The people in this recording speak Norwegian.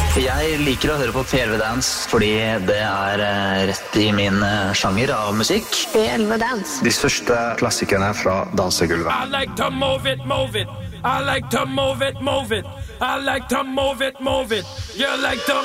Jeg liker å høre på P11 Dance fordi det rett I min sjanger av musikk. P11 Dance. De største klassikerne fra dansegulvet. I like to move it, move it. I like to move it, move it. I like to move it, move it. You like to